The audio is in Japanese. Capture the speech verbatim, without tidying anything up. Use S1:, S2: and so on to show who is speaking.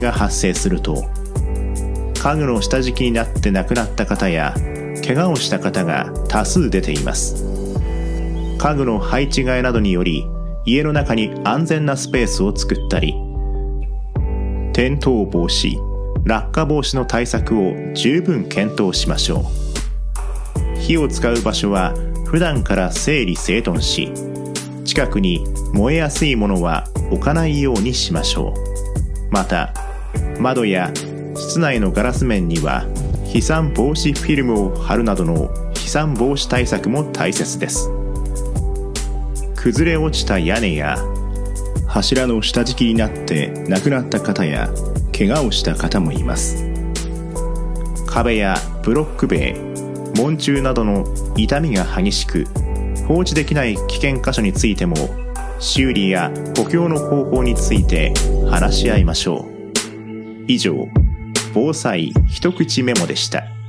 S1: が発生すると、家具の下敷きになって亡くなった方や怪我をした方が多数出ています。家具の配置換えなどにより家の中に安全なスペースを作ったり、転倒防止、落下防止の対策を十分検討しましょう。火を使う場所は普段から整理整頓し、近くに燃えやすいものは置かないようにしましょう。また、窓や室内のガラス面には飛散防止フィルムを貼るなどの飛散防止対策も大切です。崩れ落ちた屋根や柱の下敷きになって亡くなった方や怪我をした方もいます。壁やブロック塀、門柱などの傷みが激しく放置できない危険箇所についても、修理や補強の方法について話し合いましょう。以上、防災一口メモでした。